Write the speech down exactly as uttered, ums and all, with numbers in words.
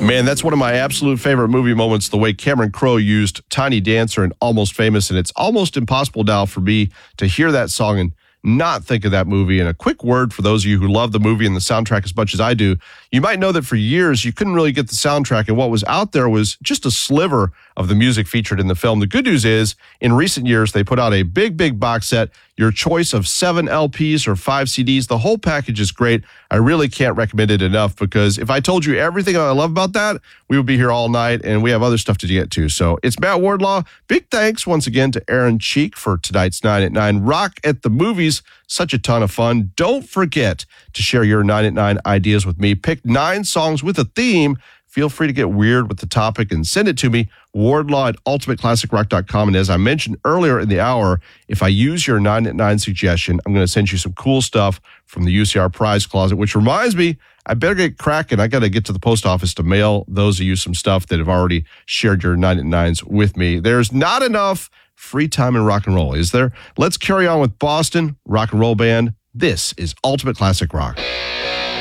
Man, that's one of my absolute favorite movie moments, the way Cameron Crowe used Tiny Dancer in Almost Famous, and it's almost impossible now for me to hear that song and not think of that movie. And a quick word for those of you who love the movie and the soundtrack as much as I do, you might know that for years you couldn't really get the soundtrack, and what was out there was just a sliver of the music featured in the film. The good news is, in recent years, they put out a big, big box set, your choice of seven L Ps or five C Ds. The whole package is great. I really can't recommend it enough, because if I told you everything I love about that, we would be here all night, and we have other stuff to get to. So it's Matt Wardlaw. Big thanks once again to Aaron Cheek for tonight's nine at nine. Rock at the Movies, such a ton of fun. Don't forget to share your nine at nine ideas with me. Pick nine songs with a theme. Feel free to get weird with the topic and send it to me, Wardlaw at ultimate classic rock dot com. And as I mentioned earlier in the hour, if I use your nine at nine suggestion, I'm going to send you some cool stuff from the U C R prize closet, which reminds me, I better get cracking. I got to get to the post office to mail those of you some stuff that have already shared your nine at nines with me. There's not enough free time in rock and roll, is there? Let's carry on with Boston Rock and Roll Band. This is Ultimate Classic Rock.